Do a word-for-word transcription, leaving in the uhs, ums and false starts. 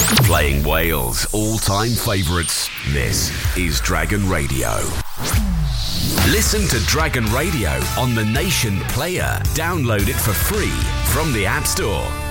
Playing Wales' all-time favourites, this is Dragon Radio. Listen to Dragon Radio on the Nation Player. Download it for free from the App Store.